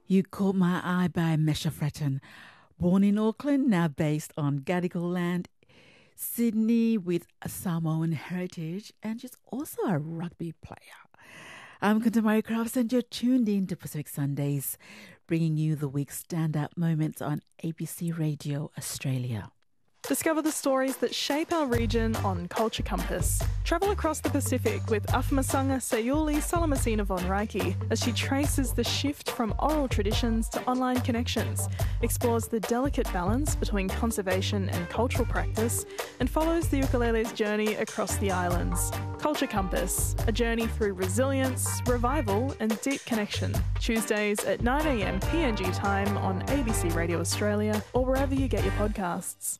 You Caught My Eye by Mesha Fretton. Born in Auckland, now based on Gadigal land, Sydney with a Samoan heritage, and she's also a rugby player. I'm Kuntamari Crafts and you're tuned in to Pacific Sundays, bringing you the week's standout moments on ABC Radio Australia. Discover the stories that shape our region on Culture Compass. Travel across the Pacific with Afamasanga Sayuli Salamasina von Reiki as she traces the shift from oral traditions to online connections, explores the delicate balance between conservation and cultural practice, and follows the ukulele's journey across the islands. Culture Compass, a journey through resilience, revival and deep connection. Tuesdays at 9am PNG time on ABC Radio Australia or wherever you get your podcasts.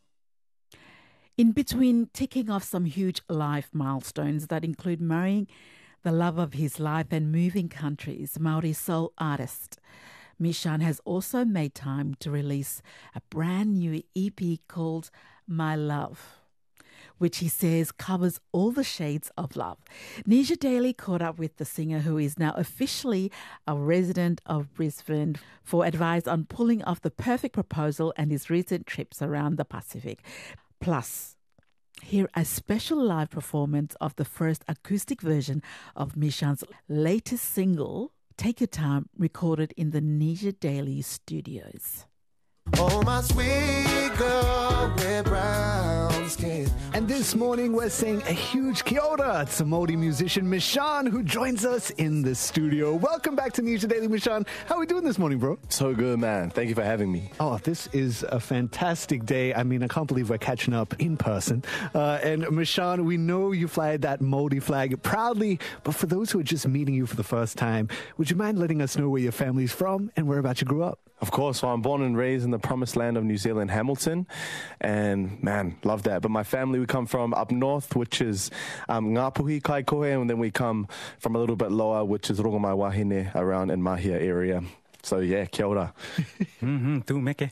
In between ticking off some huge life milestones that include marrying the love of his life and moving countries, Māori soul artist Mishan has also made time to release a brand new EP called My Love, which he says covers all the shades of love. Nisha Daly caught up with the singer, who is now officially a resident of Brisbane, for advice on pulling off the perfect proposal and his recent trips around the Pacific. Plus, hear a special live performance of the first acoustic version of Mishan's latest single, Take Your Time, recorded in the Nisha Daly studios. Oh, my sweet girl with brown skin. And this morning we're saying a huge kia ora to Māori musician Mishan, who joins us in the studio. Welcome back to Nisha Daily, Mishan. How are we doing this morning, bro? So good, man. Thank you for having me. Oh, this is a fantastic day. I mean, I can't believe we're catching up in person. And Mishan, we know you fly that Māori flag proudly, but for those who are just meeting you for the first time, would you mind letting us know where your family's from and whereabouts you grew up? Of course. So I'm born and raised in the promised land of New Zealand, Hamilton. And, man, love that. But my family, we come from up north, which is Ngāpuhi, Kaikohe, and then we come from a little bit lower, which is Rongomai Wahine, around in Mahia area. So, yeah, kia ora. Tu meke.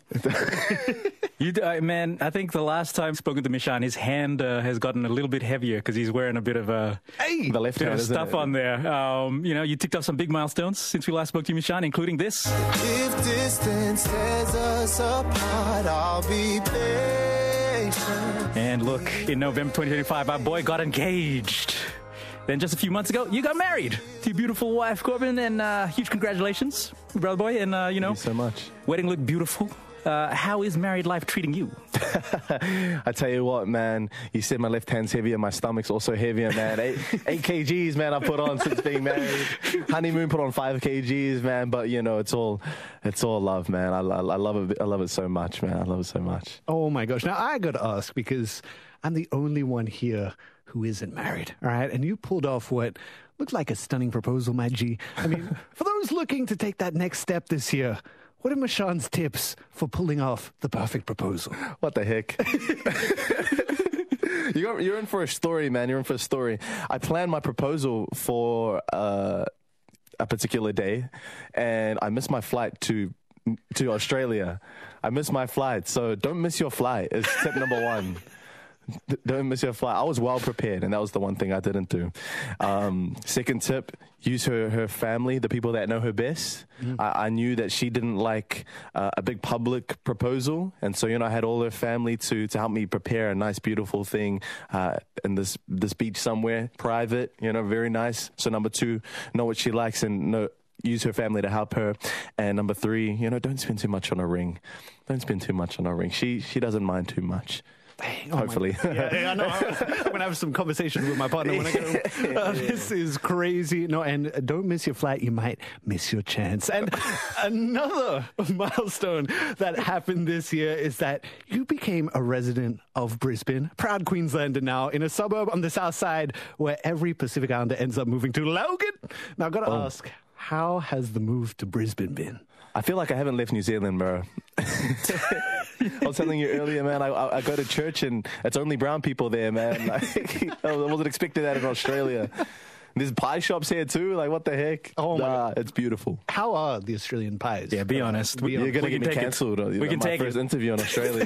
Man, I think the last time spoken to Mishan, his hand has gotten a little bit heavier because he's wearing a bit of the left bit hand, of stuff on there. You ticked off some big milestones since we last spoke to you, Mishan, including this. If distance tears us apart, I'll be patient. And look, in November 2025, our boy got engaged. Then just a few months ago, you got married to your beautiful wife, Corbin, and huge congratulations, brother boy. And, Thank you so much. Wedding looked beautiful. How is married life treating you? I tell you what, man, you said my left hand's heavier, my stomach's also heavier, man. 8 kgs, man, I put on since being married. Honeymoon put on 5 kgs, man, but, it's all love, man. I love it. I love it so much, man. I love it so much. Oh, my gosh. Now, I got to ask, because I'm the only one here who isn't married, all right? And you pulled off what looked like a stunning proposal, my G. I mean, for those looking to take that next step this year, what are Mishan's tips for pulling off the perfect proposal? What the heck? You're in for a story, man. You're in for a story. I planned my proposal for a particular day, and I missed my flight to Australia. I missed my flight, so don't miss your flight is tip number one. Don't miss your flight. I was well prepared, and that was the one thing I didn't do. Second tip, use her family, the people that know her best. I knew that she didn't like a big public proposal, and so, I had all her family to help me prepare a nice, beautiful thing in this beach somewhere, private, very nice. So number 2, know what she likes and use her family to help her. And number 3, don't spend too much on a ring. Don't spend too much on a ring. She doesn't mind too much. Hopefully. I know. I'm going to have some conversation with my partner when I go, this is crazy. No, and don't miss your flight. You might miss your chance. And another milestone that happened this year is that you became a resident of Brisbane, proud Queenslander now, in a suburb on the south side where every Pacific Islander ends up moving to, Logan. Now, I've got to ask, how has the move to Brisbane been? I feel like I haven't left New Zealand, bro. I was telling you earlier, man, I go to church and it's only brown people there, man. I wasn't expecting that in Australia. There's pie shops here too. Like, what the heck? Oh my God. It's beautiful. How are the Australian pies? Yeah, be honest. You're going to get me cancelled. We can take my first interview in Australia.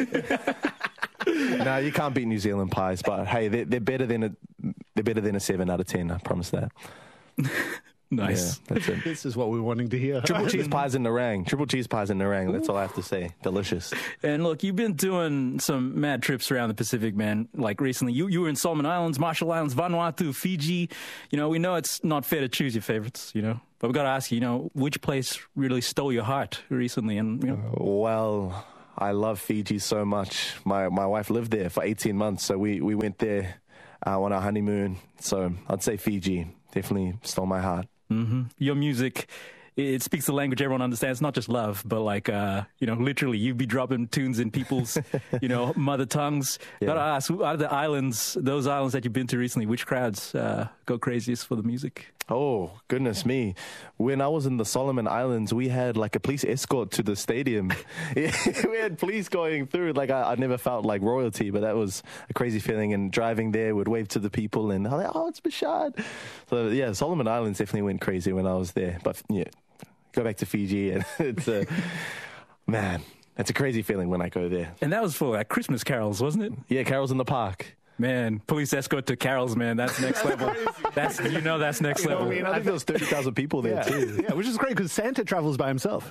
No, you can't beat New Zealand pies, but hey, they're better than a 7 out of 10. I promise that. Nice. Yeah, that's it. This is what we're wanting to hear. Triple cheese pies in meringue. Triple cheese pies in meringue. That's all I have to say. Delicious. And look, you've been doing some mad trips around the Pacific, man. Like recently, you were in Solomon Islands, Marshall Islands, Vanuatu, Fiji. You know, we know it's not fair to choose your favorites, you know. But we've got to ask you, you know, which place really stole your heart recently? And, you know. Well, I love Fiji so much. My wife lived there for 18 months, so we went there on our honeymoon. So I'd say Fiji definitely stole my heart. Mm-hmm. Your music, it speaks the language everyone understands, not just love, but like, you know, literally you'd be dropping tunes in people's, you know, mother tongues. Yeah. Gotta ask, out of the islands, those islands that you've been to recently, which crowds go craziest for the music? Oh, goodness me. When I was in the Solomon Islands, we had like a police escort to the stadium. We had police going through. Like, I never felt like royalty, but that was a crazy feeling. And driving there, would wave to the people and I'm like, oh, it's Bashad. So, yeah, Solomon Islands definitely went crazy when I was there. But, yeah, go back to Fiji and it's man, it's a crazy feeling when I go there. And that was for like Christmas carols, wasn't it? Yeah, carols in the park. Man, police escort to carols, man. That's next level. That's next level. I mean, I think there was 30,000 people there too. Yeah, which is great because Santa travels by himself.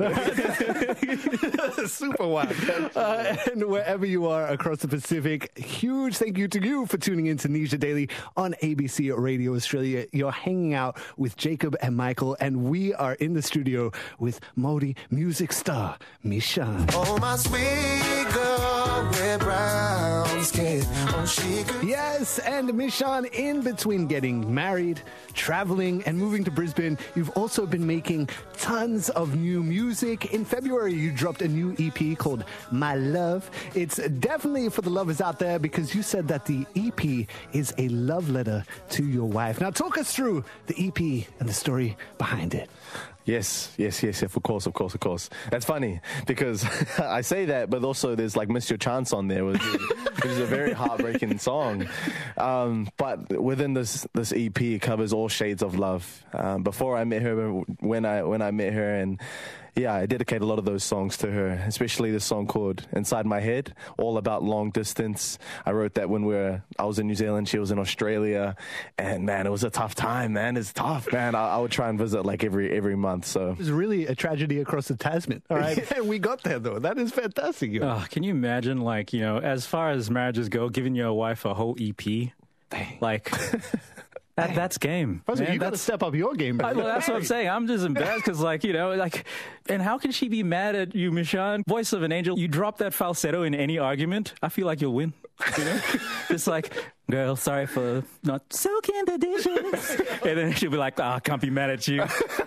Super wild. And wherever you are across the Pacific, huge thank you to you for tuning in to Nisha Daily on ABC Radio Australia. You're hanging out with Jacob and Michael, and we are in the studio with Māori music star Mishan. Oh, my sweet girl with brown skin. Oh, she could. Yes, and Mishan, in between getting married, traveling, and moving to Brisbane, you've also been making tons of new music. In February, you dropped a new EP called My Love. It's definitely for the lovers out there because you said that the EP is a love letter to your wife. Now, talk us through the EP and the story behind it. Yes, of course. That's funny because I say that, but also there's like Miss Your Chance on there, which is a very heartbreaking song. But within this EP, it covers all shades of love. Before I met her, when I met her, and yeah, I dedicate a lot of those songs to her, especially the song called Inside My Head, all about long distance. I wrote that when I was in New Zealand, she was in Australia, and man, it was a tough time, man. It's tough, man. I would try and visit like every month, so. It was really a tragedy across the Tasman, all right? And we got there, though. That is fantastic. Oh, can you imagine, like, you know, as far as marriages go, giving your wife a whole EP? Like... That's game. Man, you got to step up your game. Well, that's what I'm saying. I'm just embarrassed because, like, you know, like, and how can she be mad at you, Mishan? Voice of an angel. You drop that falsetto in any argument, I feel like you'll win. You know, just like, girl, sorry for not soaking the dishes, and then she'll be like, I can't be mad at you.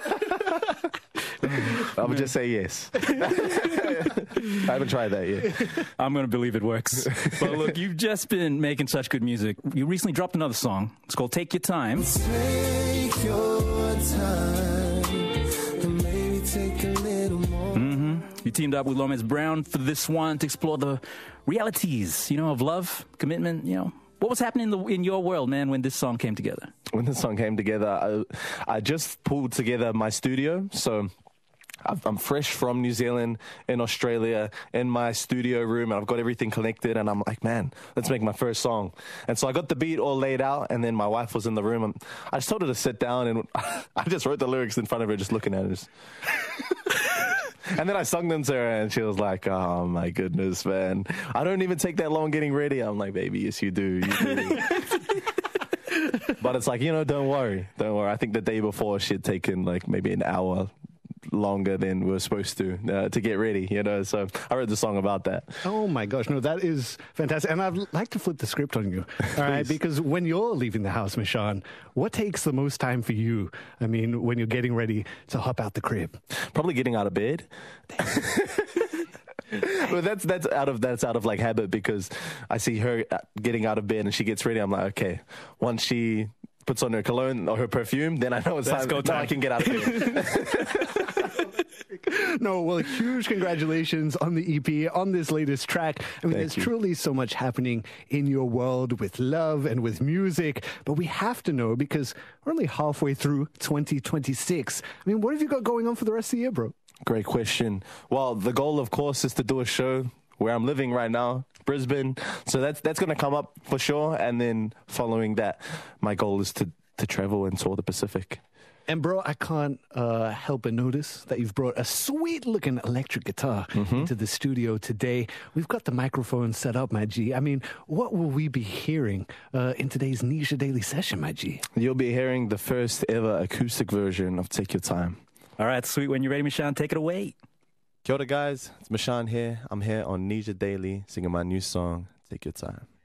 I would just say yes. I haven't tried that yet. I'm going to believe it works. But look, you've just been making such good music. You recently dropped another song. It's called Take Your Time. Take your time and maybe take a little more. You teamed up with Lomez Brown for this one to explore the realities, you know, of love, commitment, you know. What was happening in your world, man, when this song came together? When this song came together, I just pulled together my studio, so... I'm fresh from New Zealand, in Australia, in my studio room, and I've got everything connected, and I'm like, man, let's make my first song. And so I got the beat all laid out, and then my wife was in the room, and I just told her to sit down, and I just wrote the lyrics in front of her, just looking at her. And then I sung them to her, and she was like, oh, my goodness, man. I don't even take that long getting ready. I'm like, baby, yes, you do. You do. But it's like, you know, don't worry. I think the day before she had taken, like, maybe an hour longer than we were supposed to get ready, you know, so I wrote the song about that. Oh my gosh, no, that is fantastic. And I'd like to flip the script on you, all right, because when you're leaving the house, Mishan, what takes the most time for you? I mean, when you're getting ready to hop out the crib? Probably getting out of bed. But that's out of like habit, because I see her getting out of bed and she gets ready. I'm like, okay, once she puts on her cologne or her perfume, then I know it's time. I can get out of bed. No, well, huge congratulations on the EP, on this latest track. I mean, there's truly so much happening in your world with love and with music, but we have to know, because we're only halfway through 2026. I mean, what have you got going on for the rest of the year, bro? Great question. Well, the goal, of course, is to do a show where I'm living right now, Brisbane. So that's going to come up for sure. And then following that, my goal is to travel and tour the Pacific. And bro, I can't help but notice that you've brought a sweet-looking electric guitar into the studio today. We've got the microphone set up, my G. I mean, what will we be hearing in today's Nisha Daily session, my G? You'll be hearing the first ever acoustic version of Take Your Time. All right, sweet. When you're ready, Mishan, take it away. Kia ora, guys. It's Mishan here. I'm here on Nisha Daily singing my new song, Take Your Time.